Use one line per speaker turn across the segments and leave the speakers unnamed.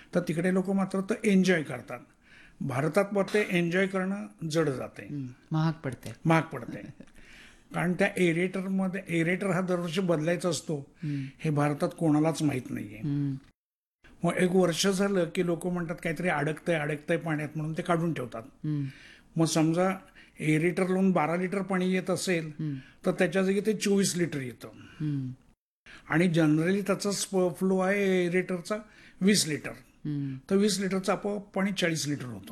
तर तिकडे लोक मात्र तो एन्जॉय करतात. भारतात मग ते एन्जॉय करणं जड जाते, महाग पडते. कारण त्या एरेटर हा दरवर्षी बदलायचा असतो, हे भारतात कोणालाच माहीत नाहीये. मग एक वर्ष झालं की लोक म्हणतात काहीतरी अडकतंय पाण्यात म्हणून ते काढून ठेवतात. मग समजा एरेटर लावून 12 लिटर पाणी येत असेल तर त्याच्या जागी ते 24 लिटर येतं. आणि जनरली त्याचा फ्लो आहे एरेटरचा 20 लिटर. तर 20 लिटरचं आपोआप पाणी 40 लिटर होतं.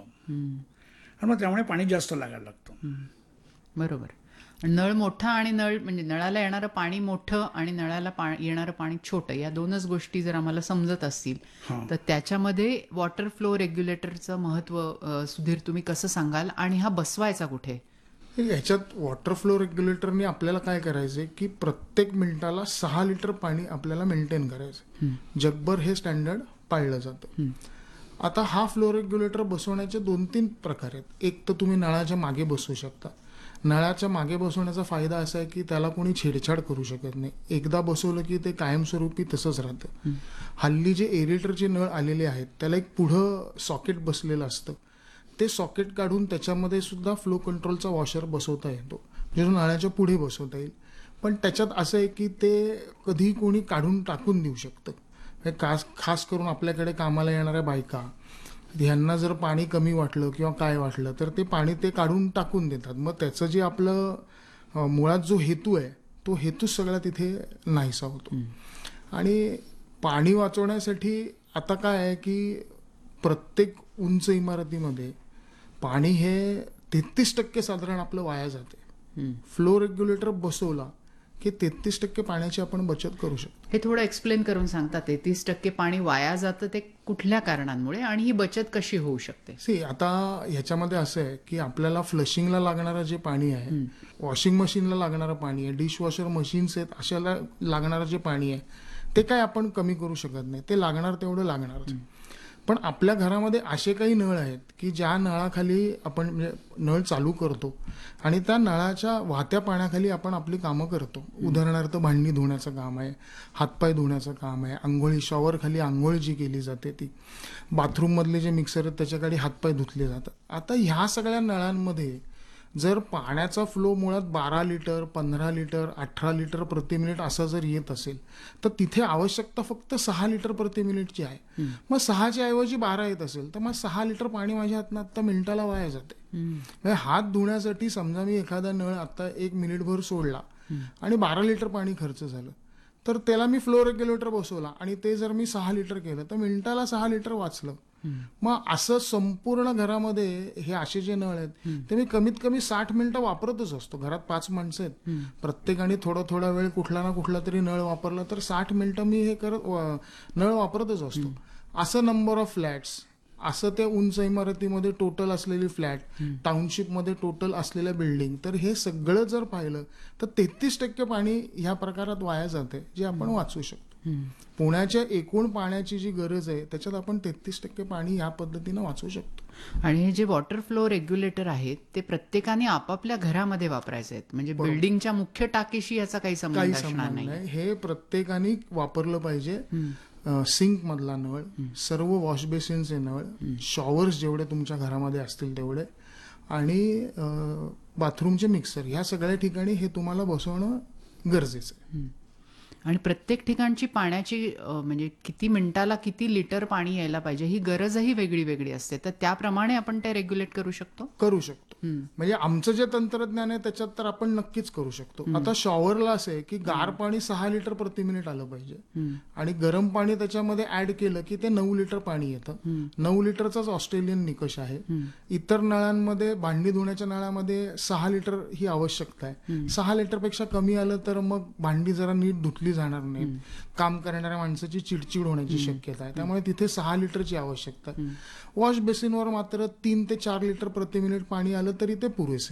आणि मग त्यामुळे पाणी जास्त लागायला लागतं.
बरोबर. नळ मोठा आणि म्हणजे नळाला येणारं पाणी मोठं आणि नळाला येणारं पाणी छोटं, या दोनच गोष्टी जर आम्हाला समजत असतील तर त्याच्यामध्ये वॉटर फ्लो रेग्युलेटरचं महत्व सुधीर तुम्ही कसं सांगाल, आणि हा बसवायचा कुठे?
ह्याच्यात वॉटर फ्लो रेग्युलेटरने आपल्याला काय करायचंय की प्रत्येक मिनिटाला 6 लिटर पाणी आपल्याला मेंटेन करायचं. जगभर हे स्टँडर्ड पाळलं जातं. आता हा फ्लो रेग्युलेटर बसवण्याचे 2-3 प्रकार आहेत. एक तर तुम्ही नळाच्या मागे बसवू शकता. नळाच्या मागे बसवण्याचा फायदा असा आहे की त्याला कोणी छेडछाड करू शकत नाही. एकदा बसवलं की ते कायमस्वरूपी तसंच राहतं. हल्ली जे एरेटरचे नळ आलेले आहेत त्याला एक पुढं सॉकेट बसलेलं असतं. ते सॉकेट काढून त्याच्यामध्ये सुद्धा फ्लो कंट्रोलचा वॉशर बसवता येतो, म्हणजे नळाच्या पुढे बसवता येईल. पण त्याच्यात असं आहे की ते कधी कोणी काढून टाकून देऊ शकतं. खास करून आपल्याकडे कामाला येणाऱ्या बायका, ह्यांना जर पाणी कमी वाटलं किंवा काय वाटलं तर ते पाणी ते काढून टाकून देतात. मग त्याचं जे आपलं मुळात जो हेतू आहे तो हेतूच सगळा तिथे नाहीसा होतो. आणि पाणी वाचवण्यासाठी आता काय आहे की प्रत्येक उंच इमारतीमध्ये पाणी हे 33% साधारण आपलं वाया जाते. फ्लो रेग्युलेटर बसवला की 33% पाण्याची आपण बचत करू शकतो.
हे थोडं एक्सप्लेन करून सांगता. 33% पाणी वाया जातं ते कुठल्या कारणांमुळे, आणि ही बचत कशी होऊ शकते?
आता ह्याच्यामध्ये असं आहे की आपल्याला फ्लशिंगला लागणारं जे पाणी आहे, वॉशिंग मशीनला लागणारं पाणी आहे, डिशवॉशर मशीन्स आहेत अशाला लागणारं जे पाणी आहे ते काय आपण कमी करू शकत नाही. ते लागणार तेवढं लागणारच. पण आपल्या घरामध्ये असे काही नळ आहेत की ज्या नळाखाली आपण म्हणजे नळ चालू करतो आणि त्या नळाच्या वाहत्या पाण्याखाली आपण आपली कामं करतो. उदाहरणार्थ भांडी धुण्याचं काम आहे, हातपाय धुण्याचं काम आहे, आंघोळी शॉवरखाली आंघोळ जी केली जाते ती, बाथरूममधले जे मिक्सर आहेत त्याच्याखाली हातपाय धुतले जातात. आता ह्या सगळ्या नळांमध्ये जर पाण्याचा फ्लो मुळात 12 लिटर 15 लिटर 18 लिटर प्रति मिनिट असा जर येत असेल तर तिथे आवश्यकता फक्त 6 लिटर प्रति मिनिटची आहे. मग 6च्या ऐवजी 12 येत असेल तर मग 6 लिटर पाणी माझ्या हातनं आता मिनिटाला वाया जाते. हात धुण्यासाठी समजा मी एखादा नळ आता 1 मिनिटभर सोडला आणि 12 लिटर पाणी खर्च झालं तर त्याला मी फ्लो रेग्युलेटर बसवला आणि ते जर मी 6 लिटर केलं तर मिनिटाला 6 लिटर वाचलं. मग असं संपूर्ण घरामध्ये हे असे जे नळ आहेत ते मी कमीत कमी 60 मिनिटं वापरतच असतो. घरात 5 माणसं आहेत, प्रत्येकाने थोडा वेळ कुठला ना कुठला तरी नळ वापरला तर 60 मिनिटं मी हे नळ वापरतच असतो. असं नंबर ऑफ फ्लॅट्स, असं त्या उंच इमारतीमध्ये टोटल असलेली फ्लॅट, टाउनशिपमध्ये टोटल असलेल्या बिल्डिंग, तर हे सगळं जर पाहिलं तर 33% पाणी ह्या प्रकारात वाया जाते जे आपण वाचवू शकतो. पुण्याच्या एकूण पाण्याची जी गरज आहे त्याच्यात आपण 33% पाणी या पद्धतीनं वाचवू शकतो.
आणि हे जे वॉटर फ्लो रेग्युलेटर आहेत ते प्रत्येकाने आपापल्या घरामध्ये वापरायचे आहेत, म्हणजे बिल्डिंगच्या मुख्य टाकीशी याचा काही संबंध असणार नाही.
हे प्रत्येकाने वापरलं पाहिजे. सिंक मधला नळ, सर्व वॉश बेसिनचे नळ, शॉवर्स जेवढे तुमच्या घरामध्ये असतील तेवढे, आणि बाथरूमचे मिक्सर, ह्या सगळ्या ठिकाणी हे तुम्हाला बसवणं गरजेचं आहे.
आणि प्रत्येक ठिकाणची पाण्याची म्हणजे किती मिनिटाला किती लिटर पाणी यायला पाहिजे ही गरजही वेगळी वेगळी असते, तर त्याप्रमाणे आपण ते रेग्युलेट करू शकतो.
म्हणजे आमचं जे तंत्रज्ञान आहे त्याच्यात तर आपण नक्कीच करू शकतो. आता शॉवरला असं आहे की गार पाणी 6 लिटर प्रति मिनिट आलं पाहिजे आणि गरम पाणी त्याच्यामध्ये ऍड केलं की ते 9 लिटर पाणी येतं. 9 लिटरचाच ऑस्ट्रेलियन निकष आहे. इतर नळांमध्ये, भांडी धुण्याच्या नळामध्ये 6 लिटर ही आवश्यकता आहे. 6 लिटरपेक्षा कमी आलं तर मग भांडी जरा नीट धुतली जाणार नाहीत, काम करणाऱ्या माणसाची चिडचिड होण्याची शक्यता आहे. त्यामुळे तिथे 6 लिटरची आवश्यकता आहे. वॉश बेसिनवर मात्र 3 ते 4 लिटर प्रति मिनिट पाणी आलं तरी ते पुरेसे.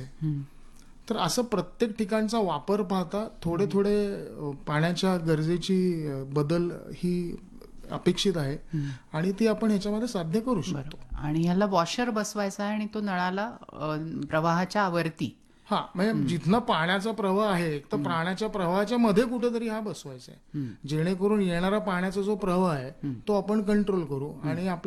तर असं प्रत्येक ठिकाणचा वापर पाहता थोडे पाण्याच्या गरजेची बदल ही अपेक्षित आहे आणि ती आपण ह्याच्यामध्ये साध्य करू शकतो.
आणि ह्याला वॉशर बसवायचा आहे आणि तो नळाला प्रवाहाच्या वरती,
म्हणजे जिथनं पाण्याचा प्रवाह आहे तर पाण्याच्या प्रवाहाच्या मध्ये कुठेतरी हा बसवायचा आहे, जेणेकरून येणारा पाण्याचा जो प्रवाह आहे तो आपण कंट्रोल करू आणि